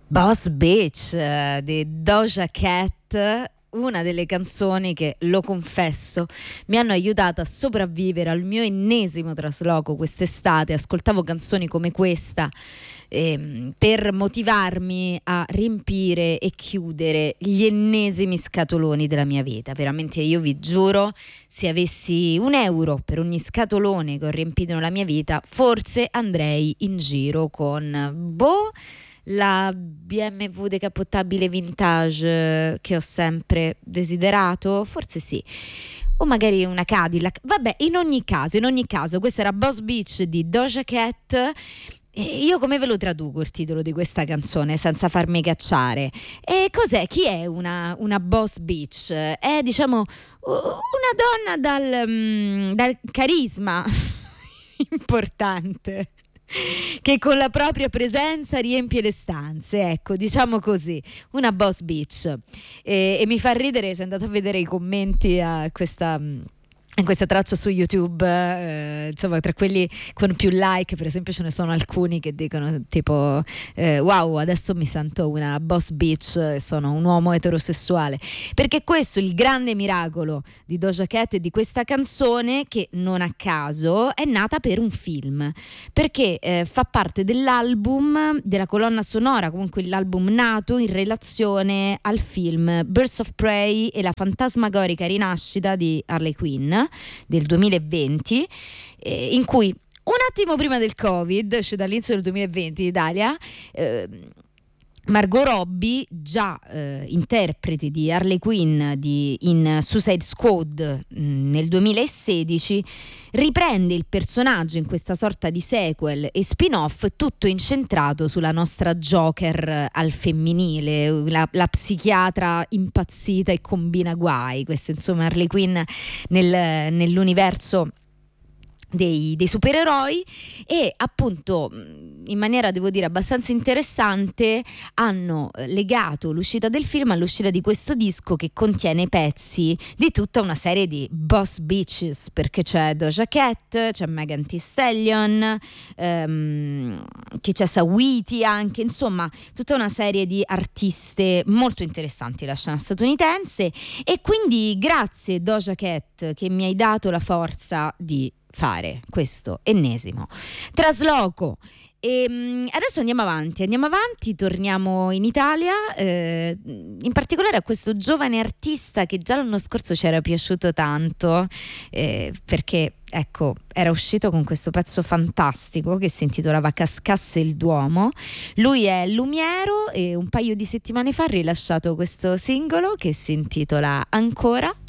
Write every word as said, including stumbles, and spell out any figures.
Boss Bitch eh, di Doja Cat, una delle canzoni che, lo confesso, mi hanno aiutato a sopravvivere al mio ennesimo trasloco quest'estate. Ascoltavo canzoni come questa ehm, per motivarmi a riempire e chiudere gli ennesimi scatoloni della mia vita. Veramente, io vi giuro, se avessi un euro per ogni scatolone che ho riempito nella mia vita, forse andrei in giro con boh la B M W decapottabile vintage che ho sempre desiderato, forse sì, o magari una Cadillac. Vabbè, in ogni caso, in ogni caso, questa era Boss Bitch di Doja Cat. E io come ve lo traduco il titolo di questa canzone senza farmi cacciare? E cos'è? Chi è una, una boss bitch? È, diciamo, una donna dal, mm, dal carisma importante, che con la propria presenza riempie le stanze, ecco, diciamo così, una boss bitch. E, e mi fa ridere, se andate a vedere i commenti a questa in questa traccia su YouTube, eh, insomma, tra quelli con più like, per esempio, ce ne sono alcuni che dicono tipo eh, wow, adesso mi sento una boss bitch e sono un uomo eterosessuale, perché questo è il grande miracolo di Doja Cat e di questa canzone, che non a caso è nata per un film, perché eh, fa parte dell'album, della colonna sonora, comunque l'album nato in relazione al film Birds of Prey e la fantasmagorica rinascita di Harley Quinn del duemilaventi, eh, in cui un attimo prima del Covid, cioè dall'inizio del duemilaventi in Italia, eh, Margot Robbie, già eh, interprete di Harley Quinn di, in Suicide Squad mh, nel duemilasedici, riprende il personaggio in questa sorta di sequel e spin-off, tutto incentrato sulla nostra Joker al femminile, la, la psichiatra impazzita e combina guai. Questo, insomma, Harley Quinn nel, nell'universo Dei, dei supereroi. E appunto, in maniera, devo dire, abbastanza interessante, hanno legato l'uscita del film all'uscita di questo disco, che contiene pezzi di tutta una serie di boss bitches, perché c'è Doja Cat, c'è Megan Thee Stallion, ehm, che c'è Saweetie anche, insomma tutta una serie di artiste molto interessanti della scena statunitense. E quindi grazie Doja Cat, che mi hai dato la forza di fare questo ennesimo trasloco. E adesso andiamo avanti, andiamo avanti, torniamo in Italia, eh, in particolare a questo giovane artista che già l'anno scorso ci era piaciuto tanto, eh, perché ecco, era uscito con questo pezzo fantastico che si intitolava Cascasse il Duomo. Lui è Lumiero e un paio di settimane fa ha rilasciato questo singolo che si intitola Ancora.